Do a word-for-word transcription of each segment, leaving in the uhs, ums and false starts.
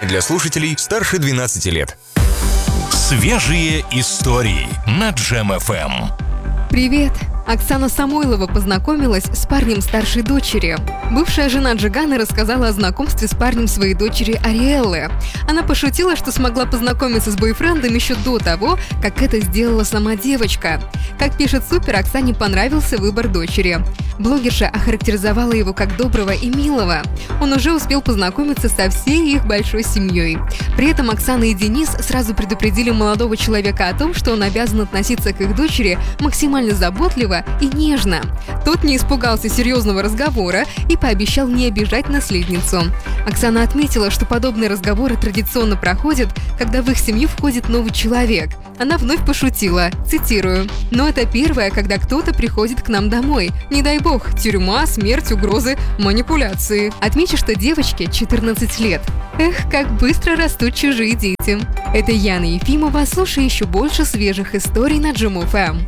для слушателей старше двенадцати лет. Свежие истории на Джем эф эм. Привет! Оксана Самойлова познакомилась с парнем старшей дочери. Бывшая жена Джигана рассказала о знакомстве с парнем своей дочери Ариэллы. Она пошутила, что смогла познакомиться с бойфрендом еще до того, как это сделала сама девочка. Как пишет Супер, Оксане понравился выбор дочери. Блогерша охарактеризовала его как доброго и милого. Он уже успел познакомиться со всей их большой семьей. При этом Оксана и Денис сразу предупредили молодого человека о том, что он обязан относиться к их дочери максимально заботливо и нежно. Тот не испугался серьезного разговора и пообещал не обижать наследницу. Оксана отметила, что подобные разговоры традиционно проходят, когда в их семью входит новый человек. Она вновь пошутила, цитирую: «Но это первое, когда кто-то приходит к нам домой. Не дай бог, тюрьма, смерть, угрозы, манипуляции». Отмечу, что девочке четырнадцать лет. Эх, как быстро растут чужие дети. Это Яна Ефимова. Слушай еще больше свежих историй на Джем эф эм.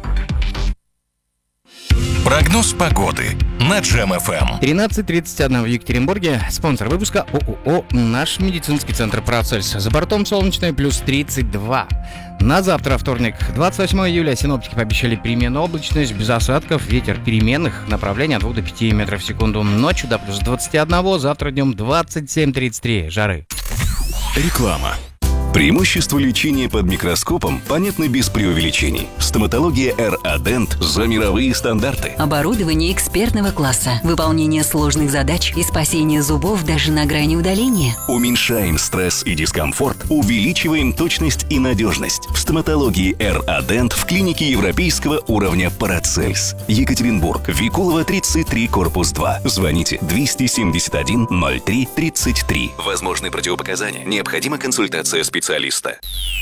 Прогноз погоды на Джем эф эм. тринадцать тридцать один в Екатеринбурге. Спонсор выпуска ООО «Наш медицинский центр Процельс». За бортом солнечное плюс тридцать два. На завтра, вторник, двадцать восьмое июля, синоптики пообещали переменную облачность, без осадков, ветер переменных направлений от двух до пяти метров в секунду. Ночью до плюс двадцать один, завтра днем двадцать семь тридцать три, жары. Реклама. Преимущества лечения под микроскопом понятны без преувеличений. Стоматология эр а Dent за мировые стандарты. Оборудование экспертного класса, выполнение сложных задач и спасение зубов даже на грани удаления. Уменьшаем стресс и дискомфорт, увеличиваем точность и надежность. В стоматологии эр а Dent в клинике европейского уровня Парацельс. Екатеринбург, Викулова, тридцать три, корпус два. Звоните двести семьдесят один ноль три тридцать три. Возможны противопоказания. Необходима консультация специалиста.